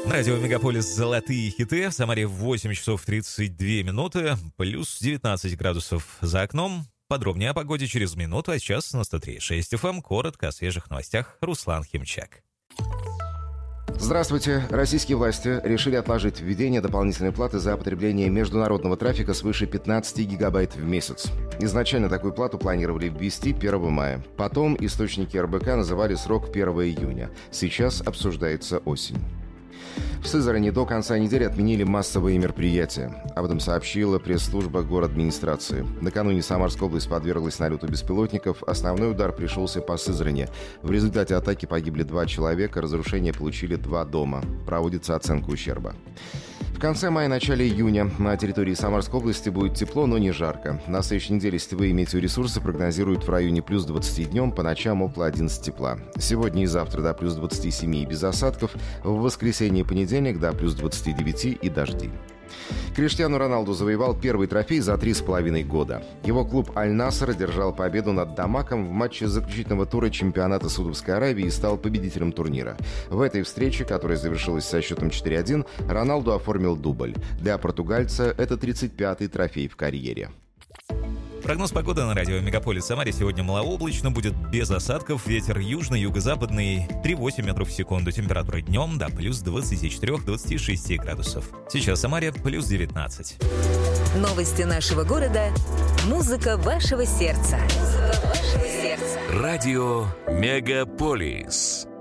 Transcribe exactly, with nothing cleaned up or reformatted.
Радио Мегаполис «Золотые хиты». В Самаре восемь часов тридцать две минуты, плюс девятнадцать градусов за окном. Подробнее о погоде через минуту, а сейчас на сто три и шесть эф эм. Коротко о свежих новостях. Руслан Химчак. Здравствуйте. Российские власти решили отложить введение дополнительной платы за потребление международного трафика свыше пятнадцати гигабайт в месяц. Изначально такую плату планировали ввести первого мая. Потом источники эр бэ ка называли срок первого июня. Сейчас обсуждается осень. В Сызрани до конца недели отменили массовые мероприятия. Об этом сообщила пресс-служба городадминистрации. Накануне Самарская область подверглась налету беспилотников. Основной удар пришелся по Сызрани. В результате атаки погибли два человека, разрушения получили два дома. Проводится оценка ущерба. В конце мая, начале июня на территории Самарской области будет тепло, но не жарко. На следующей неделе сетевые метеоресурсы прогнозируют в районе плюс двадцати днем, по ночам около одиннадцати тепла. Сегодня и завтра до плюс двадцати семи и без осадков. В воскресенье и понедельник до плюс двадцати девяти и дожди. Криштиану Роналду завоевал первый трофей за три с половиной года. Его клуб «Аль-Наср» одержал победу над «Дамаком» в матче заключительного тура чемпионата Саудовской Аравии и стал победителем турнира. В этой встрече, которая завершилась со счетом четыре один, Роналду оформил дубль. Для португальца это тридцать пятый трофей в карьере. Прогноз погоды на радио Мегаполис Самаре. Сегодня малооблачно, будет без осадков. Ветер южный, юго-западный, три целых восемь метров в секунду. Температура днем до плюс двадцати четырёх — двадцати шести градусов. Сейчас в Самаре плюс девятнадцать. Новости нашего города. Музыка вашего сердца. Музыка вашего сердца. Радио Мегаполис.